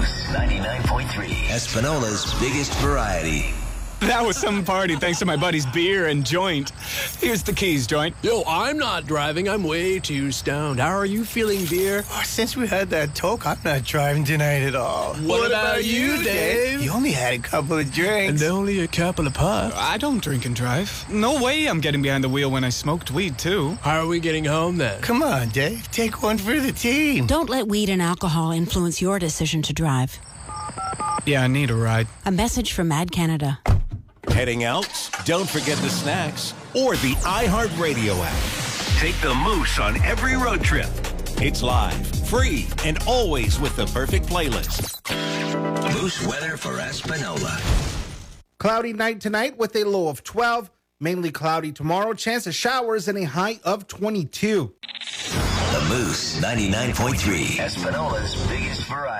Moose 99.3. Espanola's biggest variety. That was some party thanks to my buddy's beer and joint. Here's the keys, joint. Yo, I'm not driving. I'm way too stoned. How are you feeling, dear? Oh, since we had that talk, I'm not driving tonight at all. What about you, Dave? You only had a couple of drinks. And only a couple of puffs. I don't drink and drive. No way I'm getting behind the wheel when I smoked weed, too. How are we getting home, then? Come on, Dave. Take one for the team. Don't let weed and alcohol influence your decision to drive. Yeah, I need a ride. A message from Mad Canada. Heading out? Don't forget the snacks or the iHeartRadio app. Take the Moose on every road trip. It's live, free, and always with the perfect playlist. Moose weather for Espanola. Cloudy night tonight with a low of 12. Mainly cloudy tomorrow. Chance of showers and a high of 22. The Moose 99.3. Espanola's biggest variety.